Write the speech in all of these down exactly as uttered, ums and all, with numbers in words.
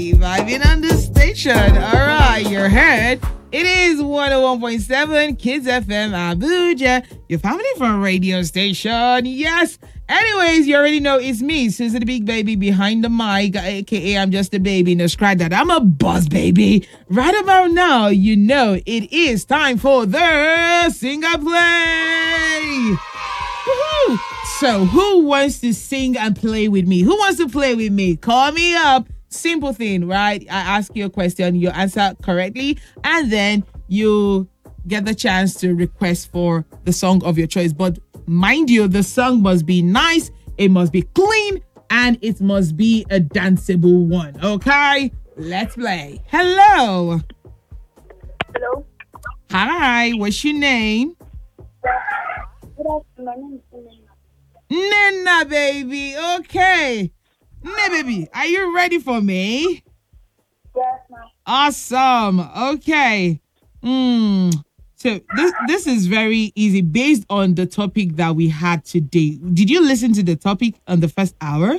Vibing on the station. All right, you're heard. It is one oh one point seven Kids F M Abuja, your family from radio station. Yes. Anyways, you already know it's me, Susie the Big Baby behind the mic, aka I'm just a baby. No, scratch that. I'm a boss baby. Right about now, you know it is time for the Sing and Play. Woohoo! So, who wants to sing and play with me? Who wants to play with me? Call me up. Simple thing, right? I ask you a question, you answer correctly, and then you get the chance to request for the song of your choice. But mind you, the song must be nice, it must be clean, and it must be a danceable one. Okay? Let's play. Hello. Hello. Hi, what's your name? Good afternoon. My name is Nena. Nena, baby. Okay. Nena, baby, are you ready for me? Yes, ma'am. Awesome. Okay. Hmm. So this this is very easy based on the topic that we had today. Did you listen to the topic on the first hour?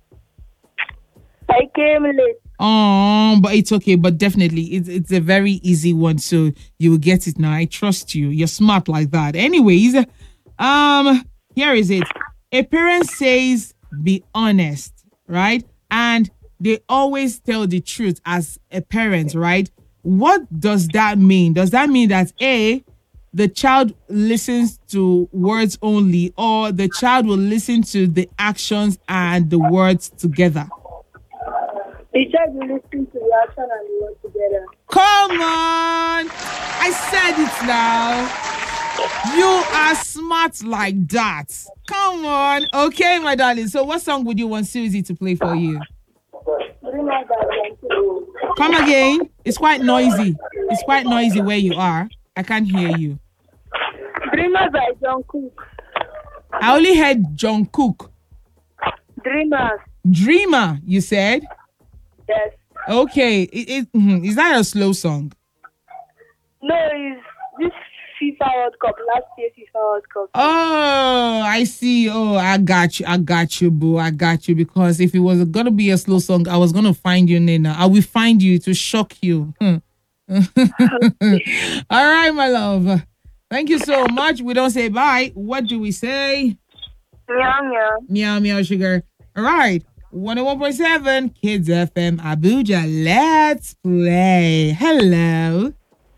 I came late. Um, but it's okay. But definitely, it's it's a very easy one, so you will get it now. I trust you. You're smart like that. Anyways, um, here is it. A parent says, "Be honest," right? And they always tell the truth as a parent, right? What does that mean? Does that mean that A, the child listens to words only, or the child will listen to the actions and the words together? The child will listen to the action and the word together. Come on! I said it now. You are smart like that. Come on. Okay, my darling. So what song would you want Susie to play for you? Come again. It's quite noisy. It's quite noisy where you are. I can't hear you. Dreamers by John Cook. I only heard John Cook. Dreamers. Dreamer, you said? Yes. Okay. It, it, mm, is that a slow song? No, it's this FIFA World Cup, last year FIFA World Cup. Oh, I see. Oh, I got you. I got you, boo. I got you. Because if it was going to be a slow song, I was going to find you, Nena. I will find you to shock you. Hmm. All right, my love. Thank you so much. We don't say bye. What do we say? Meow, meow. Meow, meow, sugar. All right. one oh one point seven Kids F M Abuja. Let's play. Hello.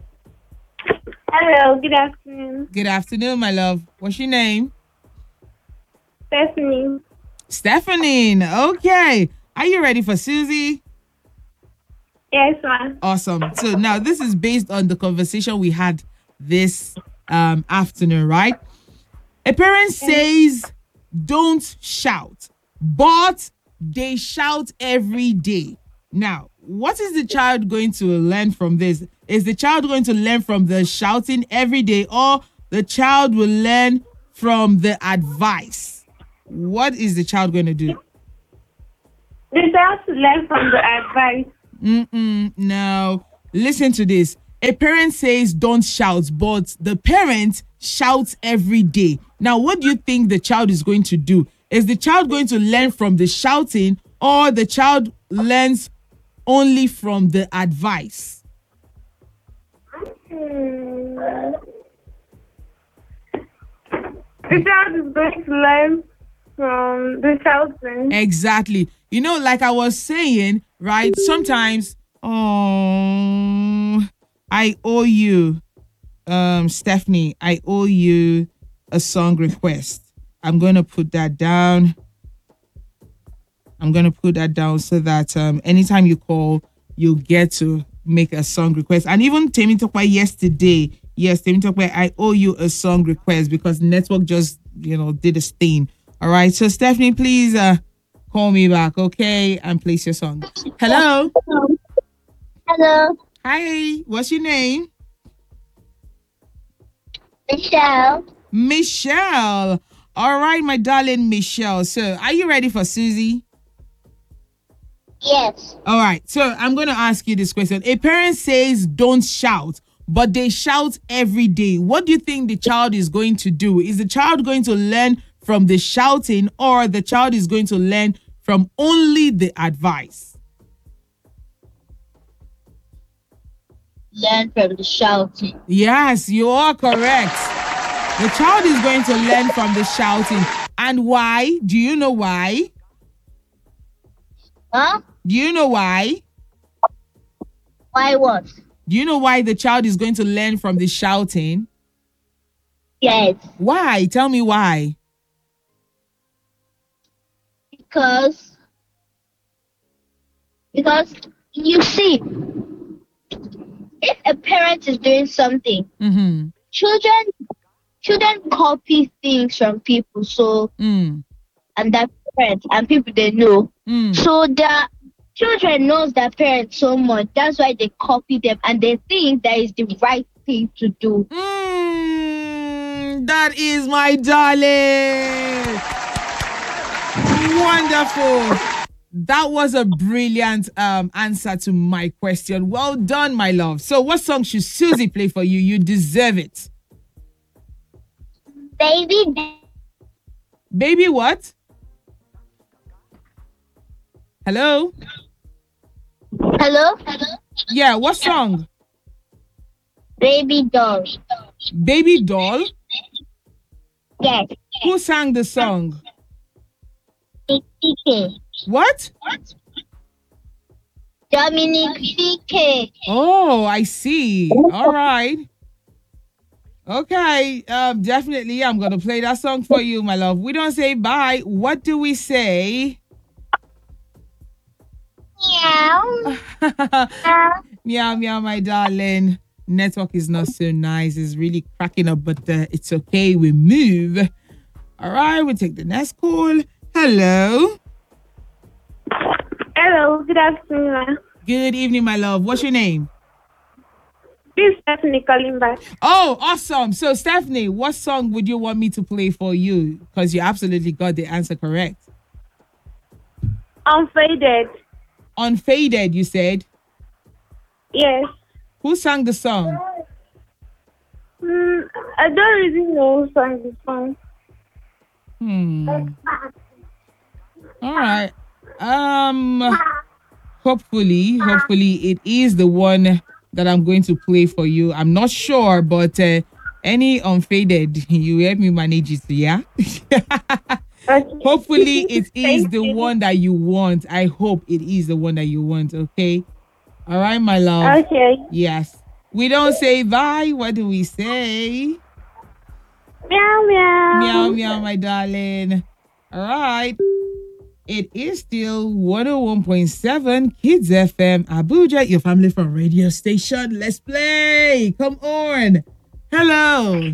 Hello, good afternoon. Good afternoon, my love. What's your name? Stephanie. Stephanie. Okay. Are you ready for Susie? Yes, ma'am. Awesome. So now this is based on the conversation we had this um, afternoon, right? A parent says, don't shout, but they shout every day. Now, what is the child going to learn from this? Is the child going to learn from the shouting every day, or the child will learn from the advice? What is the child going to do? The child to learn from the advice. Mm-mm, no. Listen to this. A parent says don't shout, but the parent shouts every day. Now, what do you think the child is going to do? Is the child going to learn from the shouting, or the child learns only from the advice? Hmm. The child is going to learn from the shouting. Exactly. You know, like I was saying, right? Sometimes, oh, I owe you, um, Stephanie, I owe you a song request. I'm going to put that down. I'm going to put that down so that um, anytime you call, you'll get to make a song request. And even Temi Tokwa yesterday, yes, Temi Tokwa, I owe you a song request because network just, you know, did a stain. All right. So Stephanie, please uh, call me back, okay? And place your song. Hello. Hello. Hi. What's your name? Michelle. Michelle. All right, my darling Michelle. So are you ready for Susie? Yes. All right. So I'm going to ask you this question. A parent says don't shout, but they shout every day. What do you think the child is going to do? Is the child going to learn from the shouting, or the child is going to learn from only the advice? learn from the shouting. Yes, you are correct. The child is going to learn from the shouting. And why? Do you know why? Huh? Do you know why? Why what? Do you know why the child is going to learn from the shouting? Yes. Why? Tell me why. Because because you see, if a parent is doing something, Mm-hmm. children children copy things from people. So Mm. and their parents and people they know. Mm. So their children knows their parents so much. That's why they copy them and they think that is the right thing to do. Mm, that is my darling. Wonderful. That was a brilliant um, answer to my question. Well done, my love. So what song should Susie play for you? You deserve it. Baby. Baby what? Hello? Hello? Hello? Yeah, what song? Baby doll. Baby Doll? Yes. Who sang the song? C K. What? Dominic C K. Oh, I see. All right. Okay, um, definitely I'm going to play that song for you, my love. We don't say bye. What do we say? Meow. Meow, meow, my darling. Network is not so nice. It's really cracking up, but uh, it's okay. We move. All right, we take the next call. Hello. Hello, good afternoon. Good evening, my love. What's your name? This is Stephanie calling back. Oh, awesome. So, Stephanie, what song would you want me to play for you? Because you absolutely got the answer correct. Unfaded. Unfaded, you said. Yes. Who sang the song? Mm, I don't really know who sang this song. Hmm. All right. Um. Hopefully, hopefully it is the one that I'm going to play for you. I'm not sure, but uh, any Unfaded, you help me manage it, yeah? Okay. Hopefully it is Thank the you. one that you want. I hope it is the one that you want, okay? All right, my love. Okay. Yes. We don't say bye. What do we say? Meow, meow. Meow, meow, my darling. All right. It is still one oh one point seven Kids F M Abuja, your family from radio station. Let's play. Come on. Hello.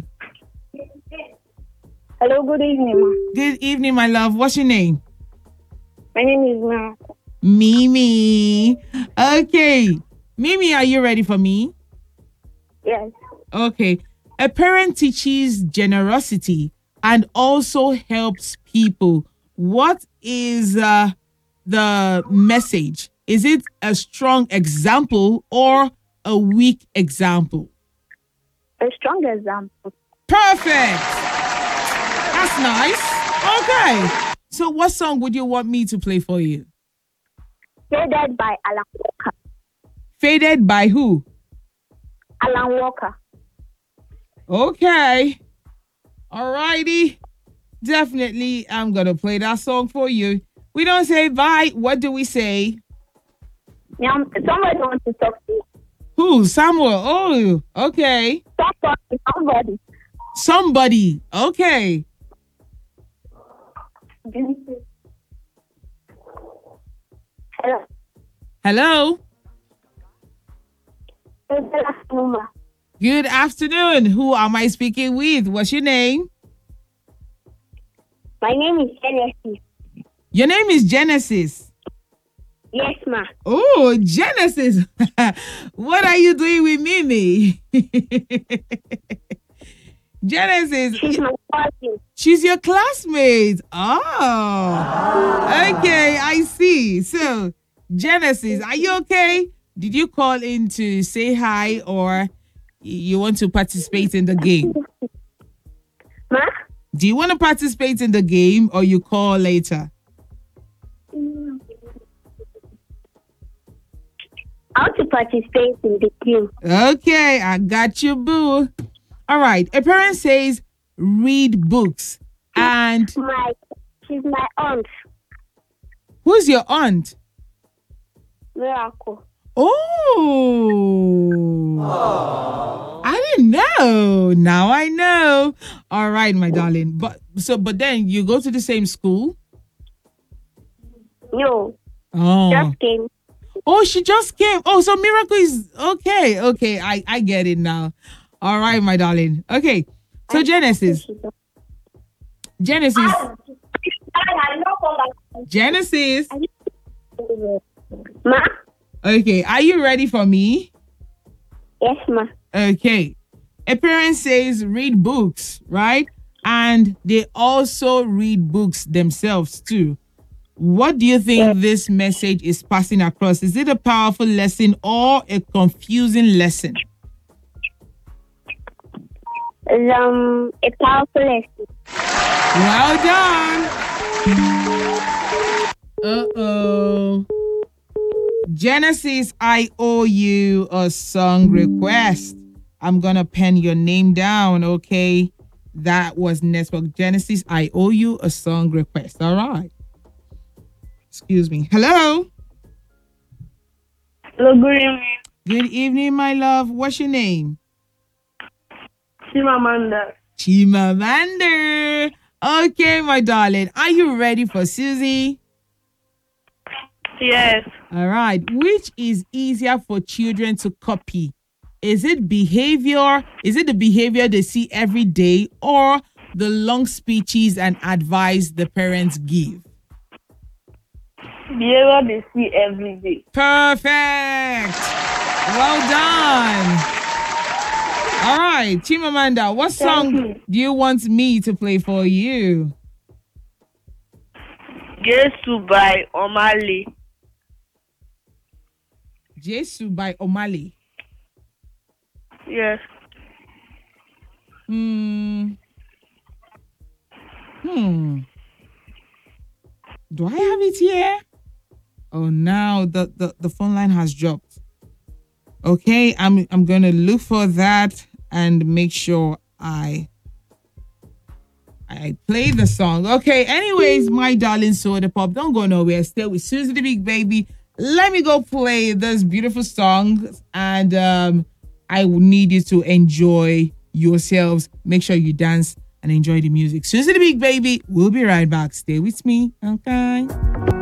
Hello, good evening, ma. Good evening, my love. What's your name? My name is Ma. Mimi. Okay. Mimi, are you ready for me? Yes. Okay. A parent teaches generosity and also helps people. What is uh, the message? Is it a strong example or a weak example? A strong example. Perfect. That's nice. Okay. So what song would you want me to play for you? Faded by Alan Walker. Faded by who? Alan Walker. Okay. Alrighty. Definitely, I'm going to play that song for you. We don't say bye. What do we say? Now, somebody wants to talk to you. Who? Samuel. Oh, okay. Somebody, somebody. Somebody. Okay. Hello. Hello. Good afternoon, ma. Good afternoon. Who am I speaking with? What's your name? My name is Genesis. Your name is Genesis. Yes, ma. Oh, Genesis. What are you doing with Mimi? Genesis. She's my cousin. She's your classmate. Oh. Okay, I see. So, Genesis, are you okay? Did you call in to say hi or you want to participate in the game? Ma? Do you want to participate in the game or you call later? How to participate in the game? Okay, I got you, boo. All right. A parent says, read books. And My, she's my aunt. who's your aunt? Miracle. Oh, I didn't know. Now I know. All right, my darling. But so, but then you go to the same school? No, Oh, just came. oh, she just came. Oh, so Miracle is okay. Okay, I I get it now. All right, my darling. Okay, so Genesis, Genesis, Genesis. Ma? Okay, are you ready for me? Yes, ma. Okay. A parent says read books, right? And they also read books themselves too. What do you think this message is passing across? Is it a powerful lesson or a confusing lesson? It's, um, a powerful lesson. Well done. Uh-oh. Genesis, I owe you a song request. I'm going to pen your name down, okay? That was Network Genesis. I owe you a song request. All right. Excuse me. Hello. Hello, good evening. Good evening, my love. What's your name? Chimamanda. Chimamanda. Okay, my darling. Are you ready for Susie? Yes. All right. Which is easier for children to copy? Is it behavior? Is it the behavior they see every day or the long speeches and advice the parents give? Behavior they see every day. Perfect. Well done. All right. Chimamanda, what song you. do you want me to play for you? Jesu by Omali. Jesu by Omali. Yes. Hmm. Hmm. Do I have it here? Oh, now the, the, the phone line has dropped. Okay, I'm I'm gonna look for that and make sure I I play the song. Okay, anyways, my darling Soda Pop, don't go nowhere. Stay with Susie the Big Baby. Let me go play this beautiful song, and um, I need you to enjoy yourselves. Make sure you dance and enjoy the music. Susie the Big Baby, we'll be right back. Stay with me, okay?